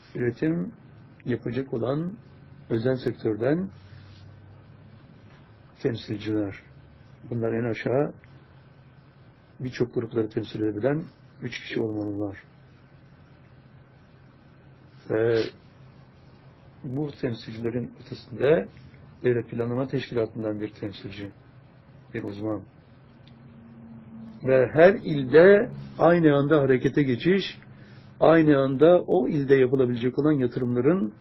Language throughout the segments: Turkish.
üretim yapacak olan özel sektörden temsilciler. Bunlar en aşağı birçok grupları temsil edebilen 3 kişi olmalılar. Ve bu temsilcilerin ötesinde Devlet Planlama Teşkilatı'ndan bir temsilci, bir uzman. Ve her ilde aynı anda harekete geçiş, aynı anda o ilde yapılabilecek olan yatırımların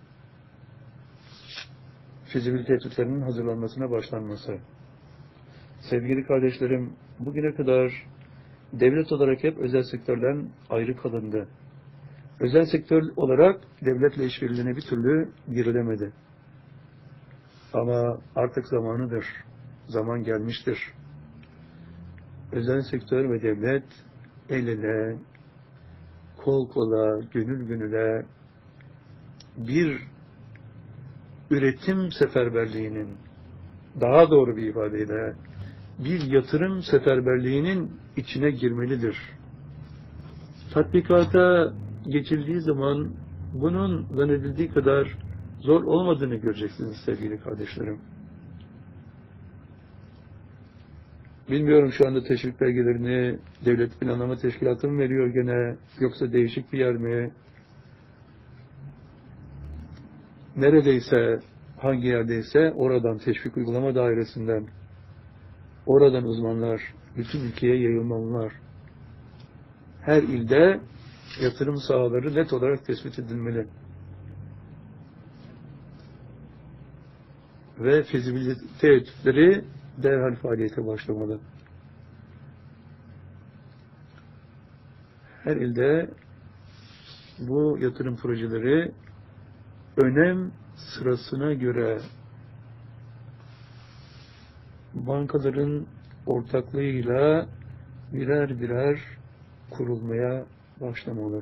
fizibilite etütlerinin hazırlanmasına başlanması. Sevgili kardeşlerim, bugüne kadar devlet olarak hep özel sektörden ayrı kalındı. Özel sektör olarak devletle işbirliğine bir türlü girilemedi. Ama artık zamanıdır. Zaman gelmiştir. Özel sektör ve devlet el ele, kol kola, gönül gönüle bir üretim seferberliğinin, daha doğru bir ifadeyle bir yatırım seferberliğinin içine girmelidir. Tatbikata geçildiği zaman bunun zannedildiği kadar zor olmadığını göreceksiniz sevgili kardeşlerim. Bilmiyorum şu anda teşvik belgelerini Devlet Planlama Teşkilatı mı veriyor gene, yoksa değişik bir yer mi? Neredeyse, hangi yerdeyse oradan teşvik uygulama dairesinden, oradan uzmanlar bütün ülkeye yayılmalılar. Her ilde yatırım sahaları net olarak tespit edilmeli. Ve fizibilite etütleri derhal faaliyete başlamalı. Her ilde bu yatırım projeleri önem sırasına göre bankaların ortaklığıyla birer birer kurulmaya başlamalı.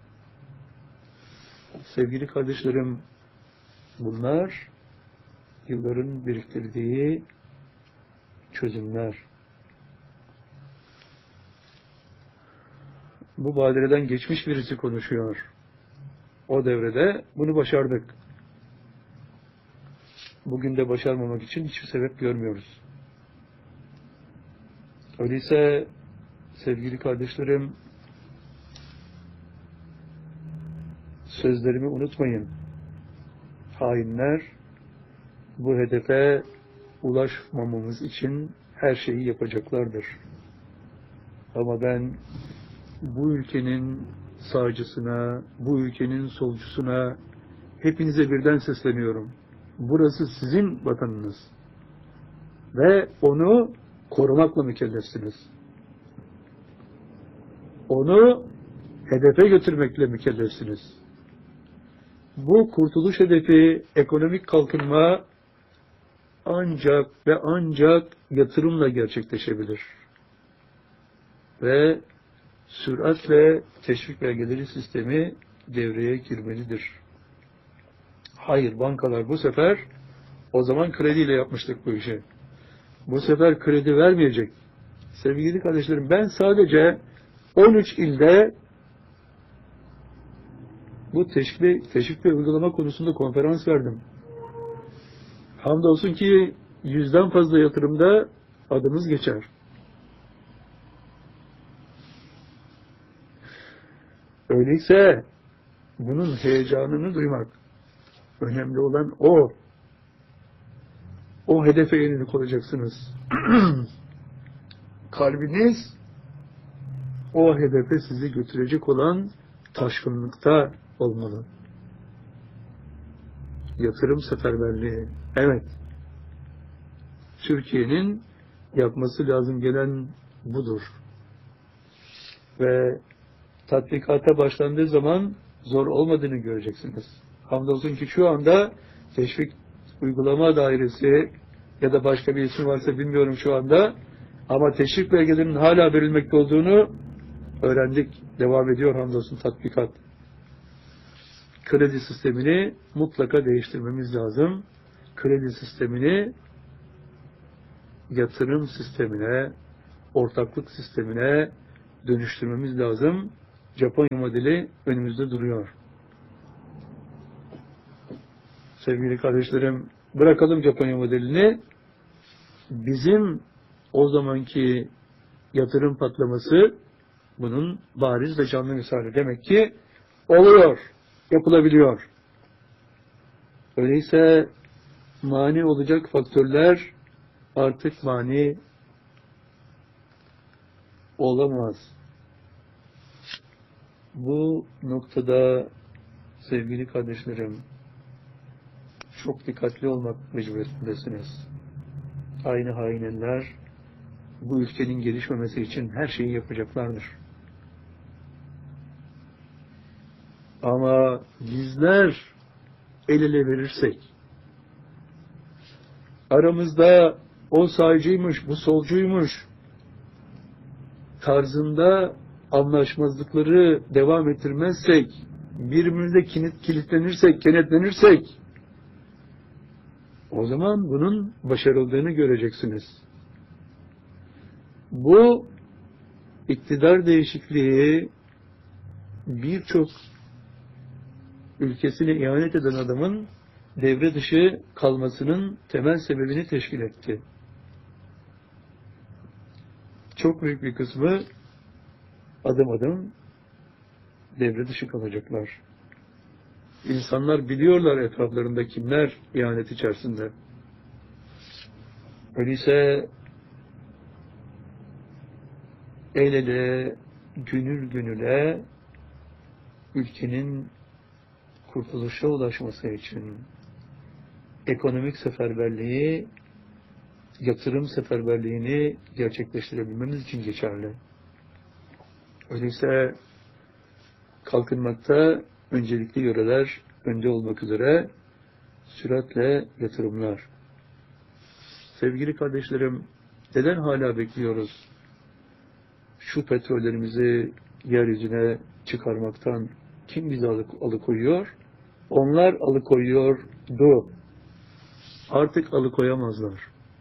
Sevgili kardeşlerim, bunlar yılların biriktirdiği çözümler. Bu badireden geçmiş birisi konuşuyor. O devrede bunu başardık. Bugün de başarmamak için hiçbir sebep görmüyoruz. Öyleyse sevgili kardeşlerim, sözlerimi unutmayın. Hainler bu hedefe ulaşmamamız için her şeyi yapacaklardır. Ama ben bu ülkenin sağcısına, bu ülkenin solcusuna, hepinize birden sesleniyorum. Burası sizin vatanınız. Ve onu korumakla mükellefsiniz. Onu hedefe götürmekle mükellefsiniz. Bu kurtuluş hedefi, ekonomik kalkınma ancak ve ancak yatırımla gerçekleşebilir. Ve süratle teşvik belgeleri sistemi devreye girmelidir. Hayır, bankalar bu sefer, o zaman krediyle yapmıştık bu işi. Bu sefer kredi vermeyecek. Sevgili kardeşlerim, ben sadece 13 ilde bu teşvik ve uygulama konusunda konferans verdim. Hamdolsun ki 100'den fazla yatırımda adımız geçer. Öyleyse bunun heyecanını duymak. Önemli olan o. O hedefe yönelik olacaksınız. Kalbiniz o hedefe sizi götürecek olan taşkınlıkta olmalı. Yatırım seferberliği. Evet. Türkiye'nin yapması lazım gelen budur. Ve tatbikata başlandığı zaman zor olmadığını göreceksiniz. Hamdolsun ki şu anda teşvik uygulama dairesi ya da başka bir isim varsa bilmiyorum şu anda, ama teşvik belgelerinin hala verilmekte olduğunu öğrendik. Devam ediyor hamdolsun tatbikat. Kredi sistemini mutlaka değiştirmemiz lazım. Kredi sistemini yatırım sistemine, ortaklık sistemine dönüştürmemiz lazım. Japonya modeli önümüzde duruyor. Sevgili kardeşlerim, bırakalım Japonya modelini. Bizim o zamanki yatırım patlaması bunun bariz ve canlı misali. Demek ki oluyor, yapılabiliyor. Öyleyse mani olacak faktörler artık mani olamaz. Bu noktada sevgili kardeşlerim çok dikkatli olmak mecburiyetindesiniz. Aynı hainler bu ülkenin gelişmemesi için her şeyi yapacaklardır. Ama bizler el ele verirsek, aramızda o sağcıymış, bu solcuymuş tarzında anlaşmazlıkları devam ettirmezsek, birbirimize kilitlenirsek, kenetlenirsek, o zaman bunun başarıldığını göreceksiniz. Bu iktidar değişikliği birçok ülkesine ihanet eden adamın devre dışı kalmasının temel sebebini teşkil etti. Çok büyük bir kısmı adım adım devre dışı kalacaklar. İnsanlar biliyorlar etraflarında kimler ihanet içerisinde. Öyleyse el ele, gönül gönüle ülkenin kurtuluşa ulaşması için ekonomik seferberliği, yatırım seferberliğini gerçekleştirebilmemiz için geçerli. Öyleyse kalkınmakta öncelikli yöreler önde olmak üzere süratle yatırımlar. Sevgili kardeşlerim, neden hala bekliyoruz? Şu petrollerimizi yeryüzüne çıkarmaktan kim bizi alıkoyuyor? Onlar alıkoyuyordu. Artık alıkoyamazlar.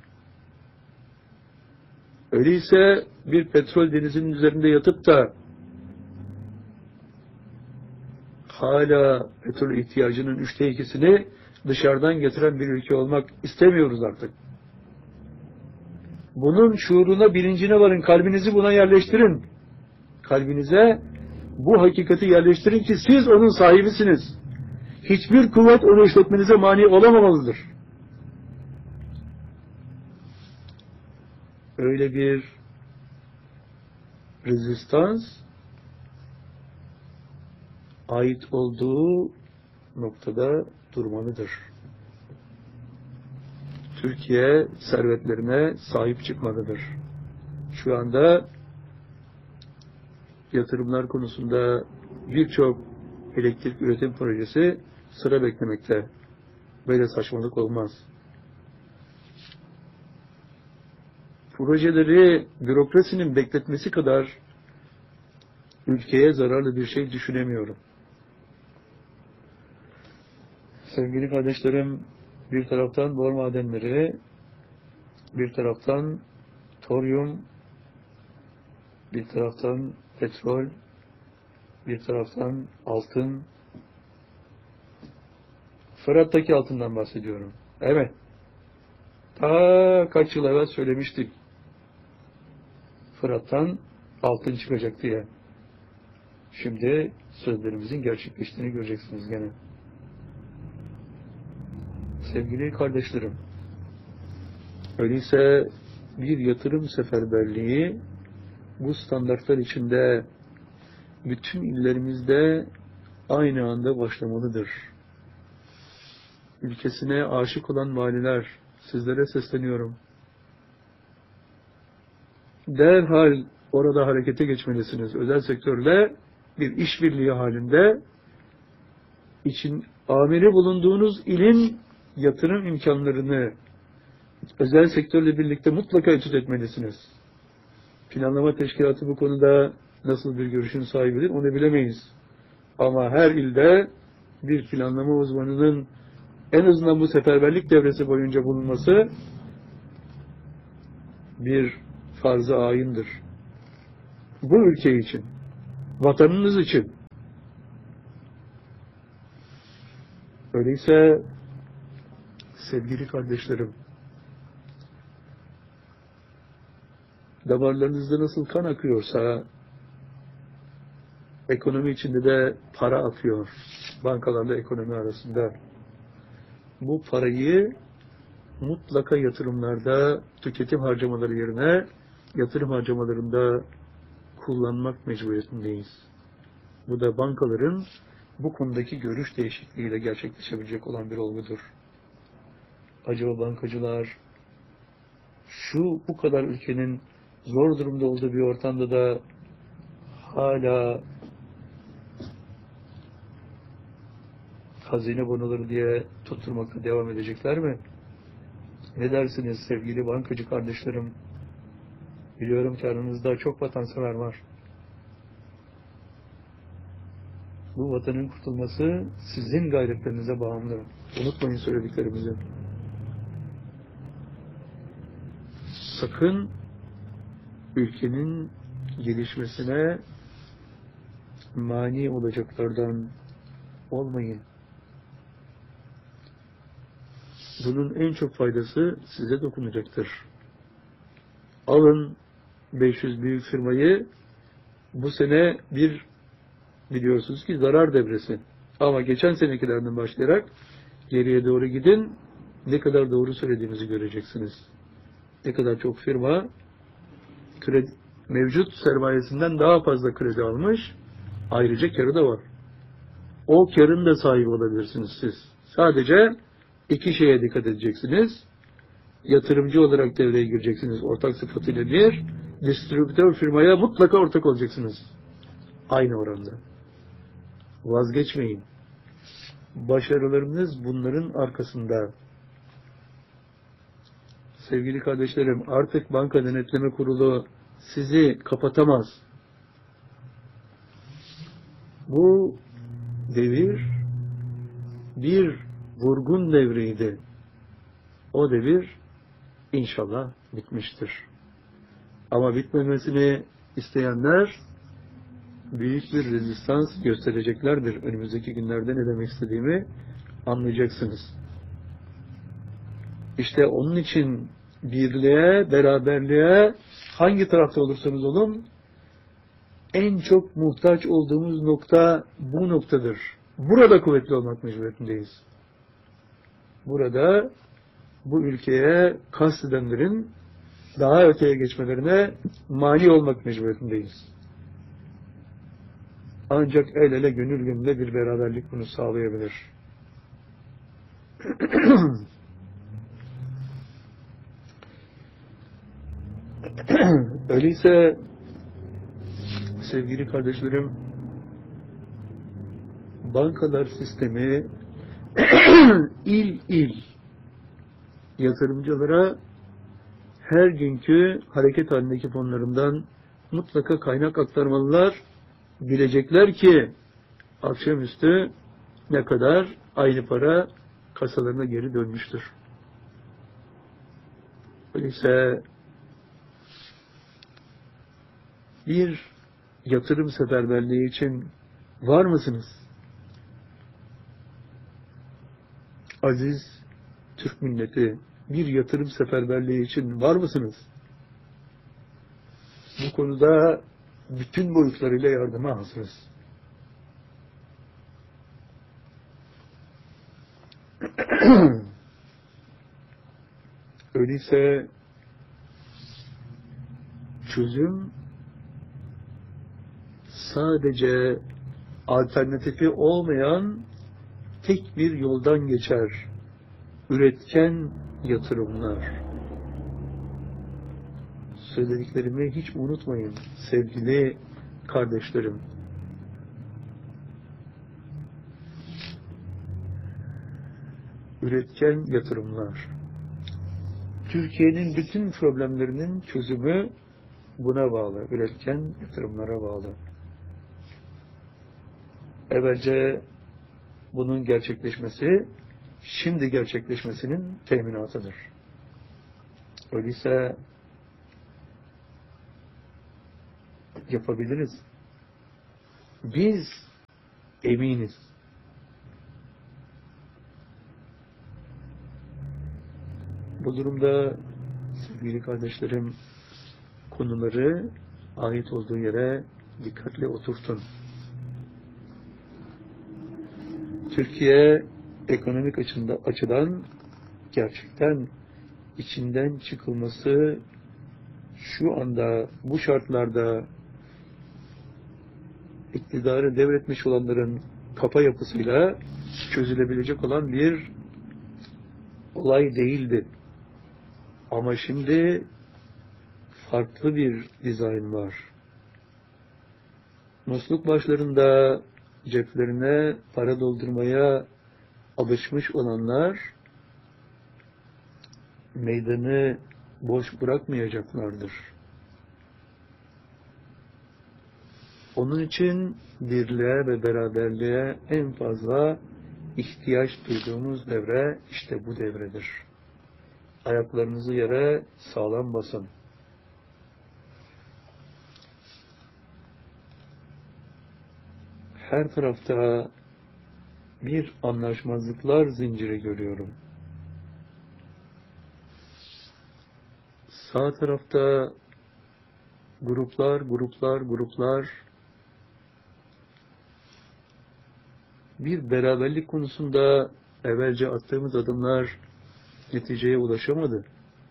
Öyleyse bir petrol denizinin üzerinde yatıp da hala petrol ihtiyacının 2/3'ünü dışarıdan getiren bir ülke olmak istemiyoruz artık. Bunun şuuruna, bilincine varın. Kalbinizi buna yerleştirin. Kalbinize bu hakikati yerleştirin ki siz onun sahibisiniz. Hiçbir kuvvet onu işletmenize mani olamamalıdır. Öyle bir rezistans ait olduğu noktada durmalıdır. Türkiye servetlerine sahip çıkmalıdır. Şu anda yatırımlar konusunda birçok elektrik üretim projesi sıra beklemekte. Böyle saçmalık olmaz. Projeleri bürokrasinin bekletmesi kadar ülkeye zararlı bir şey düşünemiyorum. Sevgili kardeşlerim, bir taraftan bor madenleri, bir taraftan toryum, bir taraftan petrol, bir taraftan altın. Fırat'taki altından bahsediyorum. Evet. Ta kaç yıl evvel söylemiştik. Fırat'tan altın çıkacak diye. Şimdi sözlerimizin gerçekleştiğini göreceksiniz gene. Sevgili kardeşlerim, öyleyse bir yatırım seferberliği bu standartlar içinde bütün illerimizde aynı anda başlamalıdır. Ülkesine aşık olan valiler, sizlere sesleniyorum. Derhal orada harekete geçmelisiniz. Özel sektörle bir işbirliği halinde amiri bulunduğunuz ilin yatırım imkanlarını özel sektörle birlikte mutlaka etüt etmelisiniz. Planlama teşkilatı bu konuda nasıl bir görüşün sahibidir onu bilemeyiz. Ama her ilde bir planlama uzmanının en azından bu seferberlik devresi boyunca bulunması bir farz-ı ayindir. Bu ülke için, vatanınız için. Öyleyse Sevgili kardeşlerim, damarlarınızda nasıl kan akıyorsa, ekonomi içinde de para akıyor. Bankalarla ekonomi arasında. Bu parayı mutlaka yatırımlarda, tüketim harcamaları yerine yatırım harcamalarında kullanmak mecburiyetindeyiz. Bu da bankaların bu konudaki görüş değişikliğiyle gerçekleşebilecek olan bir olgudur. Acaba bankacılar bu kadar ülkenin zor durumda olduğu bir ortamda da hala hazine bonoları diye tutturmakta devam edecekler mi? Ne dersiniz sevgili bankacı kardeşlerim? Biliyorum ki aranızda çok vatansever var. Bu vatanın kurtulması sizin gayretlerinize bağımlı. Unutmayın söylediklerimizi. Sakın ülkenin gelişmesine mani olacaklardan olmayın. Bunun en çok faydası size dokunacaktır. Alın 500 büyük firmayı, bu sene biliyorsunuz ki zarar devresi. Ama geçen senekilerden başlayarak geriye doğru gidin, ne kadar doğru söylediğimizi göreceksiniz. Ne kadar çok firma mevcut sermayesinden daha fazla kredi almış, ayrıca karı da var. O karın da sahibi olabilirsiniz siz. Sadece iki şeye dikkat edeceksiniz. Yatırımcı olarak devreye gireceksiniz ortak sıfatıyla bir, distribütör firmaya mutlaka ortak olacaksınız. Aynı oranda. Vazgeçmeyin. Başarılarınız bunların arkasında. Sevgili kardeşlerim, artık Banka Denetleme Kurulu sizi kapatamaz. Bu devir bir vurgun devriydi. O devir inşallah bitmiştir. Ama bitmemesini isteyenler büyük bir rezistans göstereceklerdir. Önümüzdeki günlerde ne demek istediğimi anlayacaksınız. İşte onun için birliğe, beraberliğe hangi tarafta olursanız olun en çok muhtaç olduğumuz nokta bu noktadır. Burada kuvvetli olmak mecburiyetindeyiz. Burada bu ülkeye kastedenlerin daha öteye geçmelerine mani olmak mecburiyetindeyiz. Ancak el ele gönül gönüle bir beraberlik bunu sağlayabilir. Öyleyse sevgili kardeşlerim, bankalar sistemi il il yatırımcılara her günkü hareket halindeki fonlarından mutlaka kaynak aktarmalılar. Bilecekler ki akşamüstü ne kadar aynı para kasalarına geri dönmüştür. Öyleyse bir yatırım seferberliği için var mısınız? Aziz Türk milleti, bir yatırım seferberliği için var mısınız? Bu konuda bütün boyutlarıyla yardıma hazırız. Öyleyse çözüm sadece alternatifi olmayan tek bir yoldan geçer. Üretken yatırımlar. Söylediklerimi hiç unutmayın sevgili kardeşlerim. Üretken yatırımlar. Türkiye'nin bütün problemlerinin çözümü buna bağlı. Üretken yatırımlara bağlı. Evvelce bunun gerçekleşmesi, şimdi gerçekleşmesinin teminatıdır. Öyleyse yapabiliriz. Biz eminiz. Bu durumda sevgili kardeşlerim, konuları ait olduğu yere dikkatle oturtun. Türkiye ekonomik açıdan gerçekten içinden çıkılması şu anda bu şartlarda iktidarı devretmiş olanların kafa yapısıyla çözülebilecek olan bir olay değildi. Ama şimdi farklı bir dizayn var. Musluk başlarında ceplerine para doldurmaya alışmış olanlar meydanı boş bırakmayacaklardır. Onun için birliğe ve beraberliğe en fazla ihtiyaç duyduğumuz devre işte bu devredir. Ayaklarınızı yere sağlam basın. Her tarafta bir anlaşmazlıklar zinciri görüyorum. Sağ tarafta gruplar bir beraberlik konusunda evvelce attığımız adımlar neticeye ulaşamadı.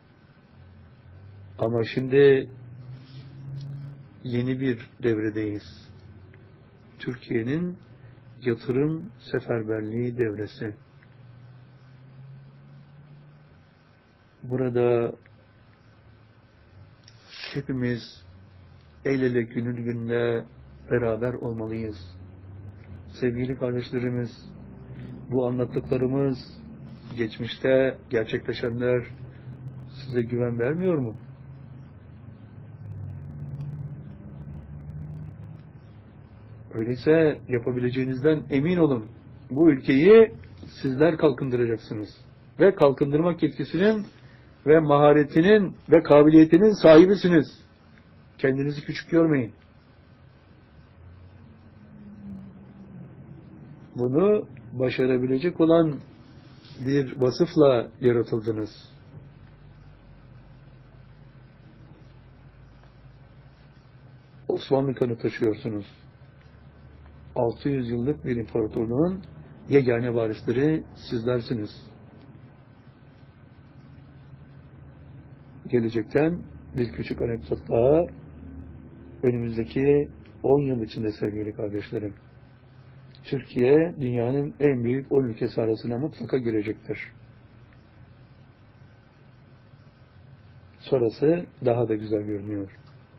Ama şimdi yeni bir devredeyiz. Türkiye'nin yatırım seferberliği devresi. Burada hepimiz el ele gönül gönüle beraber olmalıyız. Sevgili kardeşlerimiz, bu anlattıklarımız geçmişte gerçekleşenler size güven vermiyor mu? Öyleyse yapabileceğinizden emin olun. Bu ülkeyi sizler kalkındıracaksınız. Ve kalkındırmak yetkisinin ve maharetinin ve kabiliyetinin sahibisiniz. Kendinizi küçük görmeyin. Bunu başarabilecek olan bir vasıfla yaratıldınız. Osmanlı kanı taşıyorsunuz. 600 yıllık bir imparatorluğun yegane varisleri sizlersiniz. Gelecekten bir küçük anekdot daha, önümüzdeki 10 yıl içinde sevgili kardeşlerim, Türkiye dünyanın en büyük 10 ülkesi arasına mutlaka girecektir. Sonrası daha da güzel görünüyor.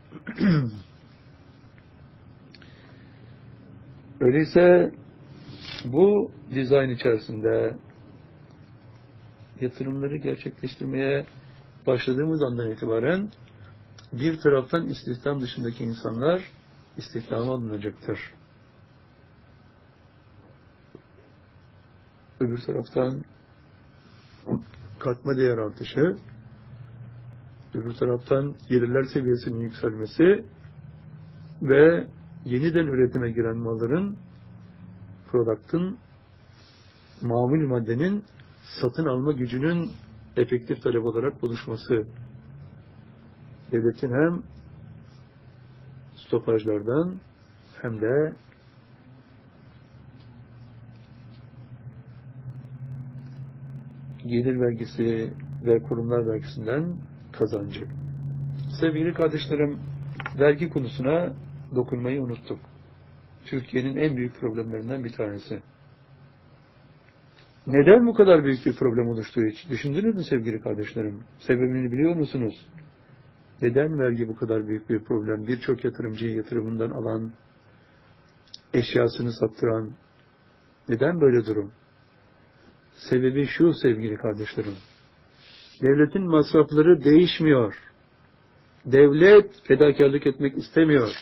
Öyleyse bu dizayn içerisinde yatırımları gerçekleştirmeye başladığımız andan itibaren bir taraftan istihdam dışındaki insanlar istihdama alınacaktır. Öbür taraftan katma değer artışı, öbür taraftan gelirler seviyesinin yükselmesi ve yeniden üretime giren malların, product'ın, mamul maddenin satın alma gücünün efektif talep olarak oluşması. Devletin hem stopajlardan hem de gelir vergisi ve kurumlar vergisinden kazancı. Sevgili kardeşlerim, vergi konusuna dokunmayı unuttuk. Türkiye'nin en büyük problemlerinden bir tanesi. Neden bu kadar büyük bir problem oluştuğu hiç düşündünüz mü sevgili kardeşlerim? Sebebini biliyor musunuz? Neden vergi bu kadar büyük bir problem? Birçok yatırımcıyı yatırımından alan, eşyasını sattıran, neden böyle durum? Sebebi şu sevgili kardeşlerim. Devletin masrafları değişmiyor. Devlet fedakarlık etmek istemiyor.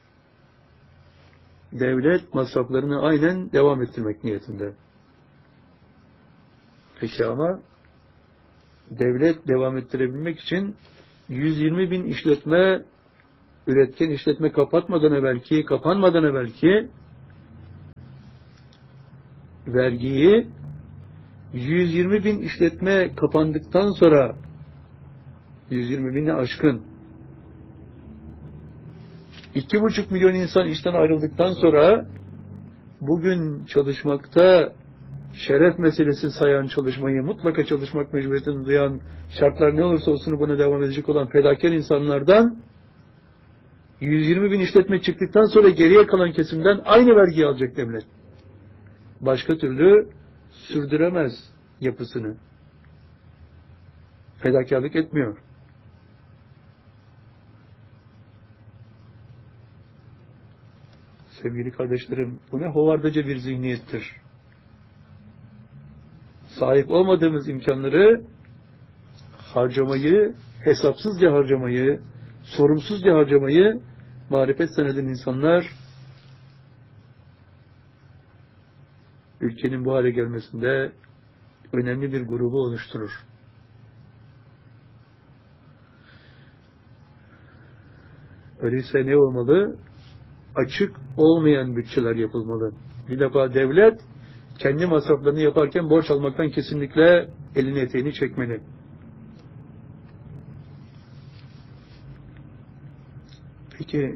Devlet masraflarını aynen devam ettirmek niyetinde. Peki ama devlet devam ettirebilmek için 120 bin işletme, üretken işletme kapanmadan evvelki vergiyi 120 bin işletme kapandıktan sonra 120 bini aşkın. 2,5 milyon insan işten ayrıldıktan sonra bugün çalışmakta şeref meselesi sayan çalışmayı, mutlaka çalışmak mecburiyetini duyan, şartlar ne olursa olsun buna devam edecek olan fedakar insanlardan 120 bin işletme çıktıktan sonra geriye kalan kesimden aynı vergiyi alacak devlet. Başka türlü sürdüremez yapısını. Fedakarlık etmiyor. Sevgili kardeşlerim, bu ne hovardaca bir zihniyettir. Sahip olmadığımız imkanları harcamayı, hesapsızca harcamayı, sorumsuzca harcamayı marifet zanneden insanlar ülkenin bu hale gelmesinde önemli bir grubu oluşturur. Öyleyse ne olmalı? Açık olmayan bütçeler yapılmalı. Bir defa devlet kendi masraflarını yaparken borç almaktan kesinlikle elini eteğini çekmeli. Peki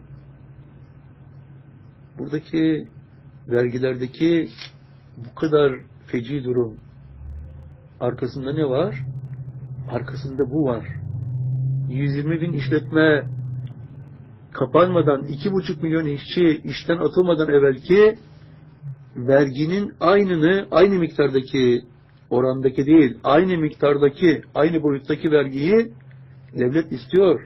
buradaki vergilerdeki bu kadar feci durum arkasında ne var? Arkasında bu var. 120 bin işletme kapanmadan 2,5 milyon işçi işten atılmadan evvelki verginin aynı miktardaki orandaki değil, aynı miktardaki, aynı boyuttaki vergiyi devlet istiyor.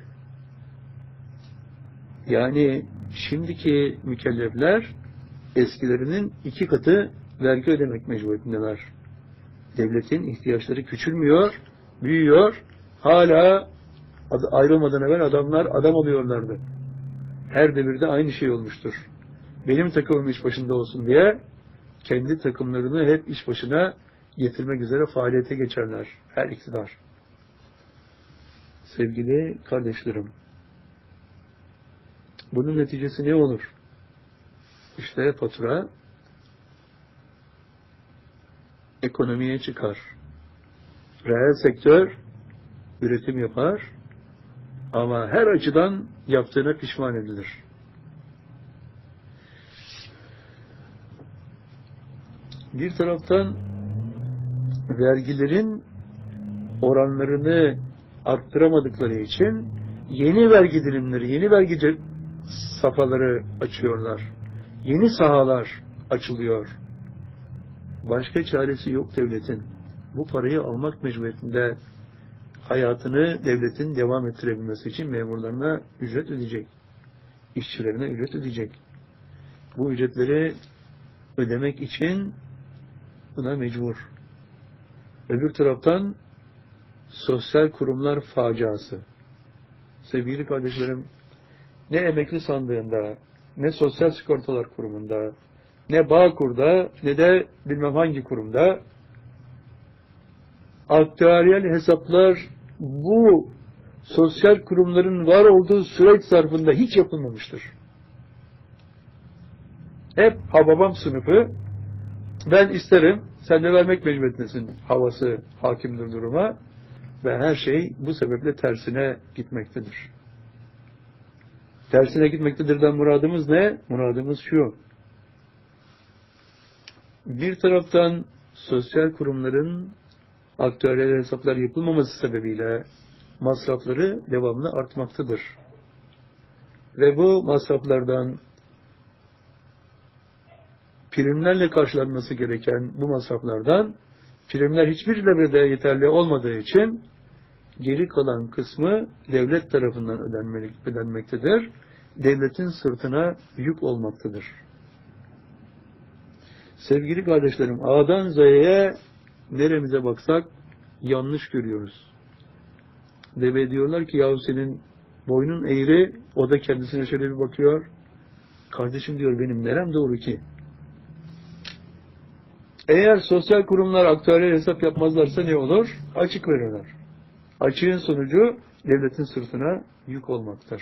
Yani şimdiki mükellefler eskilerinin 2 katı vergi ödemek mecburiyetindeler. Devletin ihtiyaçları küçülmüyor, büyüyor. Hala ayrılmadan evvel adamlar adam oluyorlardı. Her devirde aynı şey olmuştur. Benim takımım iş başında olsun diye kendi takımlarını hep iş başına getirmek üzere faaliyete geçerler. Her iktidar. Sevgili kardeşlerim, bunun neticesi ne olur? İşte fatura ekonomiye çıkar. Reel sektör üretim yapar ama her açıdan yaptığına pişman edilir. Bir taraftan vergilerin oranlarını arttıramadıkları için yeni vergi dilimleri, yeni vergi safhaları açıyorlar. Yeni sahalar açılıyor. Başka çaresi yok devletin. Bu parayı almak mecburiyetinde hayatını devletin devam ettirebilmesi için memurlarına ücret ödeyecek. İşçilerine ücret ödeyecek. Bu ücretleri ödemek için buna mecbur. Öbür taraftan sosyal kurumlar faciası. Sevgili kardeşlerim, ne emekli sandığında, ne sosyal sigortalar kurumunda, ne Bağkur'da, ne de bilmem hangi kurumda aktüeryel hesaplar bu sosyal kurumların var olduğu süreç zarfında hiç yapılmamıştır. Hep hababam sınıfı, ben isterim, sen de vermek mecburiyetindesin havası hakimdir duruma ve her şey bu sebeple tersine gitmektedir. Tersine gitmektedirden muradımız ne? Muradımız şu. Bir taraftan sosyal kurumların aktüeryel hesaplar yapılmaması sebebiyle masrafları devamlı artmaktadır. Ve bu masraflardan primlerle karşılanması gereken bu masraflardan primler hiçbir devrede yeterli olmadığı için geri kalan kısmı devlet tarafından ödenmektedir. Devletin sırtına yük olmaktadır. Sevgili kardeşlerim, A'dan Z'ye neremize baksak yanlış görüyoruz. Deve diyorlar ki yahu senin boynun eğri, o da kendisine şöyle bir bakıyor. Kardeşim diyor benim nerem doğru ki? Eğer sosyal kurumlar aktüeryel hesap yapmazlarsa ne olur? Açık verirler. Açığın sonucu devletin sırtına yük olmaktır.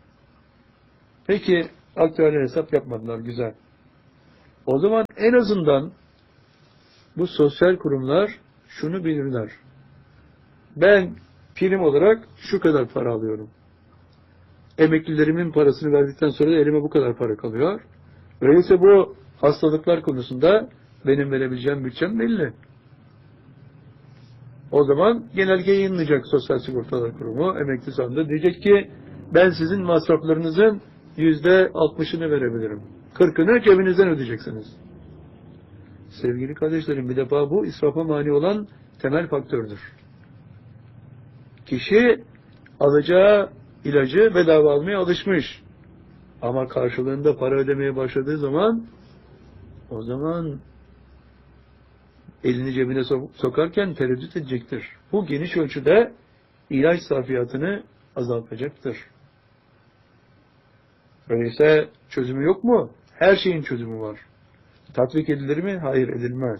Peki aktüeryel hesap yapmadılar, güzel. O zaman en azından bu sosyal kurumlar şunu bilirler. Ben prim olarak şu kadar para alıyorum. Emeklilerimin parasını verdikten sonra da elime bu kadar para kalıyor. Öyleyse bu hastalıklar konusunda benim verebileceğim bütçem belli. O zaman genelge yayınlayacak Sosyal Sigortalar Kurumu, emekli sandığı. Diyecek ki ben sizin masraflarınızın %60'ını verebilirim. 40'ını cebinizden ödeyeceksiniz. Sevgili kardeşlerim, bir defa bu israfa mani olan temel faktördür. Kişi alacağı ilacı bedava almaya alışmış. Ama karşılığında para ödemeye başladığı zaman o zaman elini cebine sokarken tereddüt edecektir. Bu geniş ölçüde ilaç sarfiyatını azaltacaktır. Öyleyse çözümü yok mu? Her şeyin çözümü var. Tatbik edilir mi? Hayır, edilmez.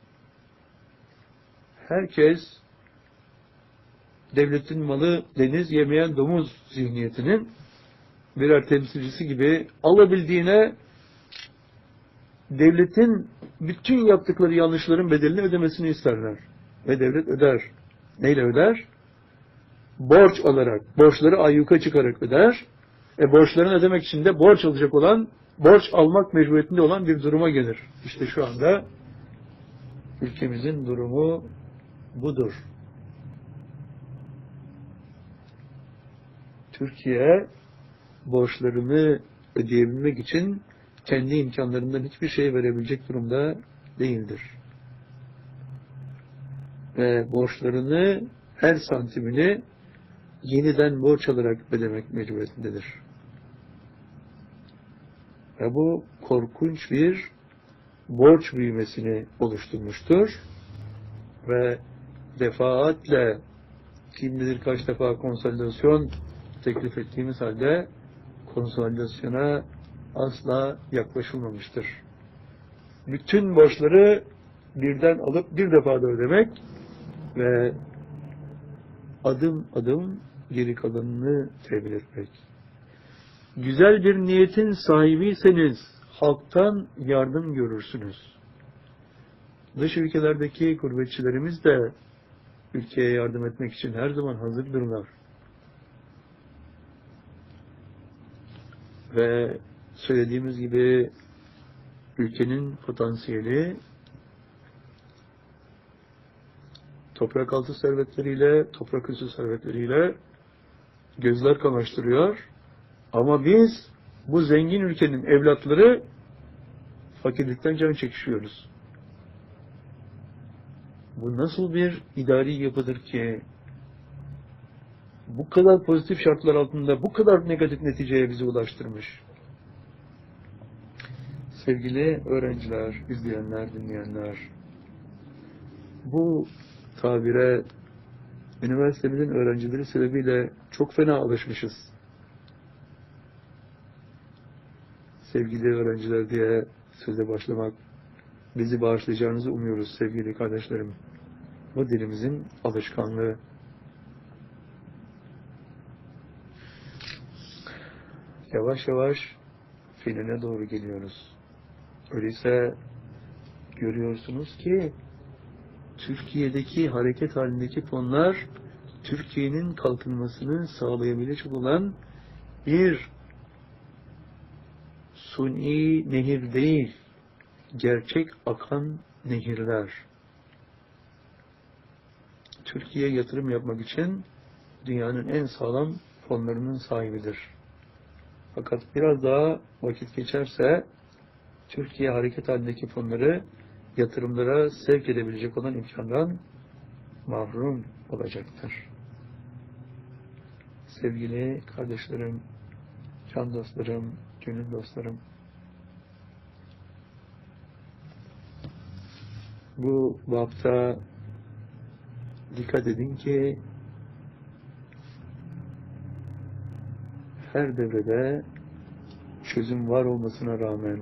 Herkes devletin malı deniz yemeyen domuz zihniyetinin birer temsilcisi gibi alabildiğine devletin bütün yaptıkları yanlışların bedelini ödemesini isterler. Ve devlet öder. Neyle öder? Borç alarak, borçları ayyuka çıkarak öder. Borçlarını ödemek için de borç alacak olan, borç almak mecburiyetinde olan bir duruma gelir. İşte şu anda ülkemizin durumu budur. Türkiye borçlarını ödeyebilmek için kendi imkanlarından hiçbir şey verebilecek durumda değildir. Ve borçlarını her santimini yeniden borç alarak ödemek mecburiyetindedir. Ve bu korkunç bir borç büyümesini oluşturmuştur. Ve defaatle kim bilir kaç defa konsolidasyon teklif ettiğimiz halde konsolidasyona asla yaklaşılmamıştır. Bütün borçları birden alıp bir defada ödemek ve adım adım geri kalanını temin etmek. Güzel bir niyetin sahibiyseniz halktan yardım görürsünüz. Dış ülkelerdeki gurbetçilerimiz de ülkeye yardım etmek için her zaman hazırdırlar. Ve söylediğimiz gibi ülkenin potansiyeli toprak altı servetleriyle, toprak üstü servetleriyle gözler kamaştırıyor. Ama biz bu zengin ülkenin evlatları fakirlikten can çekişiyoruz. Bu nasıl bir idari yapıdır ki bu kadar pozitif şartlar altında bu kadar negatif neticeye bizi ulaştırmış? Sevgili öğrenciler, izleyenler, dinleyenler, bu tabire üniversitemizin öğrencileri sebebiyle çok fena alışmışız. Sevgili öğrenciler diye söze başlamak, bizi bağışlayacağınızı umuyoruz sevgili kardeşlerim. Bu dilimizin alışkanlığı. Yavaş yavaş finaline doğru geliyoruz. Öyleyse görüyorsunuz ki Türkiye'deki hareket halindeki fonlar Türkiye'nin kalkınmasını sağlayabilecek olan bir suni nehir değil, gerçek akan nehirler. Türkiye yatırım yapmak için dünyanın en sağlam fonlarının sahibidir. Fakat biraz daha vakit geçerse Türkiye hareket halindeki fonları yatırımlara sevk edebilecek olan imkandan mahrum olacaktır. Sevgili kardeşlerim, can dostlarım, gönül dostlarım, bu bapta dikkat edin ki her devrede çözüm var olmasına rağmen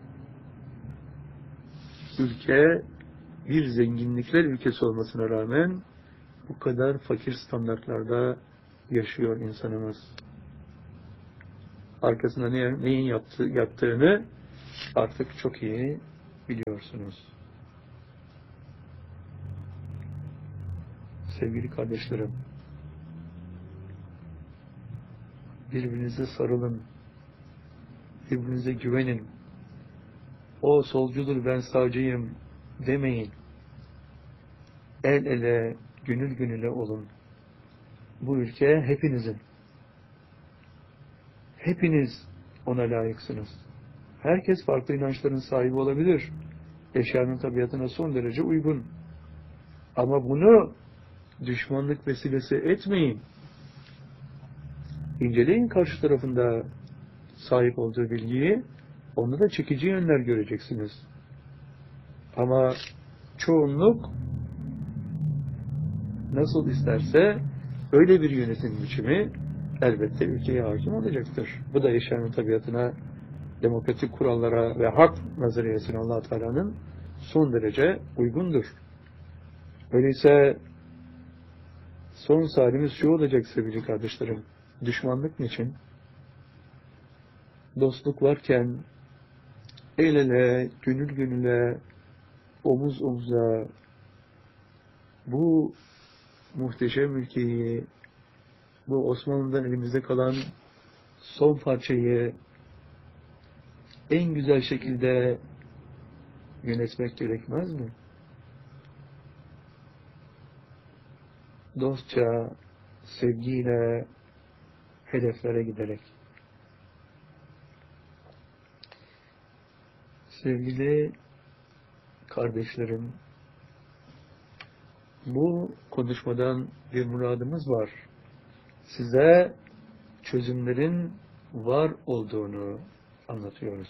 ülke bir zenginlikler ülkesi olmasına rağmen bu kadar fakir standartlarda yaşıyor insanımız. Arkasında neyin yattığını artık çok iyi biliyorsunuz. Sevgili kardeşlerim, Birbirinize sarılın. Birbirinize güvenin. O solcudur, ben sağcıyım demeyin. El ele, gönül gönüle olun. Bu ülke hepinizin. Hepiniz ona layıksınız. Herkes farklı inançların sahibi olabilir. Eşyanın tabiatına son derece uygun. Ama bunu düşmanlık vesilesi etmeyin. İnceleyin karşı tarafında sahip olduğu bilgiyi, onda da çekici yönler göreceksiniz. Ama çoğunluk nasıl isterse öyle bir yönetim biçimi elbette ülkeye hakim olacaktır. Bu da eşyanın tabiatına, demokratik kurallara ve hak nazariyesine Allah Teala'nın son derece uygundur. Öyleyse son halimiz şu olacak sevgili kardeşlerim. Düşmanlık niçin? Dostluk varken el ele, gönül gönüle, omuz omuza bu muhteşem ülkeyi, bu Osmanlı'dan elimizde kalan son parçayı en güzel şekilde yönetmek gerekmez mi? Dostça, sevgiyle, hedeflere giderek. Sevgili kardeşlerim, bu konuşmadan bir muradımız var. Size çözümlerin var olduğunu anlatıyoruz.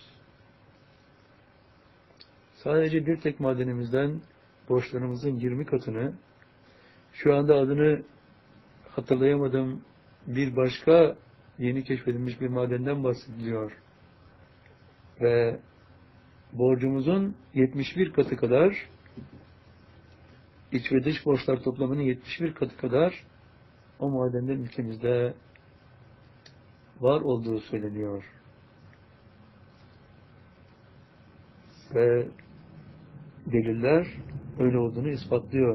Sadece bir tek madenimizden borçlarımızın 20 katını, şu anda adını hatırlayamadığım bir başka yeni keşfedilmiş bir madenden bahsediliyor. Ve borcumuzun 71 katı kadar, iç ve dış borçlar toplamının 71 katı kadar o madenden ülkemizde var olduğu söyleniyor. Ve deliller öyle olduğunu ispatlıyor.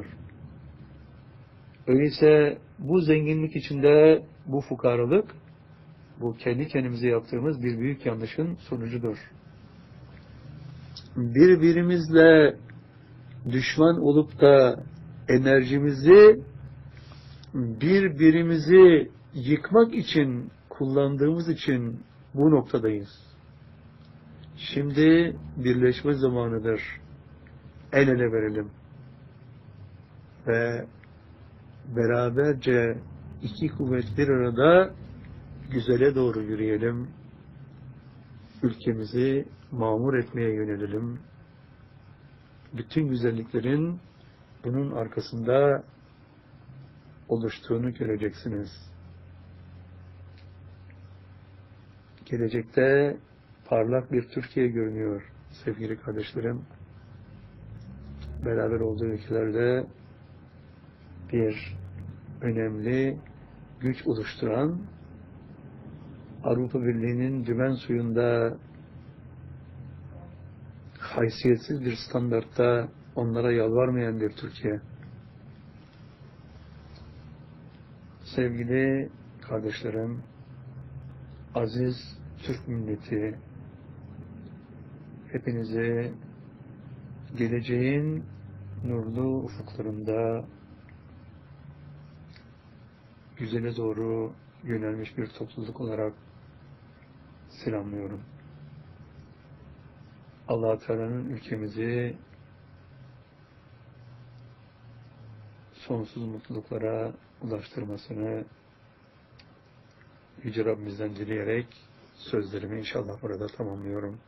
Öyleyse bu zenginlik içinde bu fukaralık, bu kendi kendimize yaptığımız bir büyük yanlışın sonucudur. Birbirimizle düşman olup da enerjimizi birbirimizi yıkmak için kullandığımız için bu noktadayız. Şimdi birleşme zamanıdır. El ele verelim. Ve beraberce iki kuvvet bir arada güzele doğru yürüyelim. Ülkemizi mamur etmeye yönelelim. Bütün güzelliklerin bunun arkasında oluştuğunu göreceksiniz. Gelecekte parlak bir Türkiye görünüyor sevgili kardeşlerim. Beraber olduğu ülkelerde bir önemli güç oluşturan, Avrupa Birliği'nin dümen suyunda haysiyetsiz bir standartta onlara yalvarmayan bir Türkiye. Sevgili kardeşlerim, aziz Türk milleti, hepinizi geleceğin nurlu ufuklarında güzele doğru yönelmiş bir topluluk olarak selamlıyorum. Allah Teala'nın ülkemizi sonsuz mutluluklara ulaştırmasını Yüce Rabbimizden dileyerek sözlerimi inşallah burada tamamlıyorum.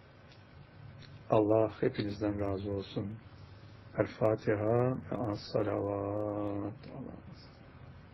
Allah hepinizden razı olsun. El Fatiha ve as-salavat.